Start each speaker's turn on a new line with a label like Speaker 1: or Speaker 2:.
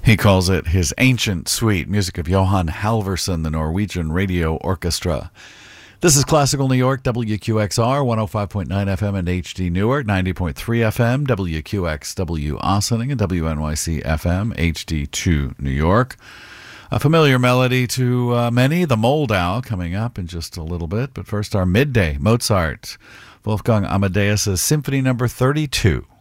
Speaker 1: He calls it his ancient suite, music of Johan Halvorsen, the Norwegian Radio Orchestra. This is Classical New York, WQXR, 105.9 FM and HD Newark, 90.3 FM, WQXW Ossining, and WNYC FM, HD2 New York. A familiar melody to many, the Moldau, coming up in just a little bit. But first, our midday, Mozart, Wolfgang Amadeus' Symphony No. 32.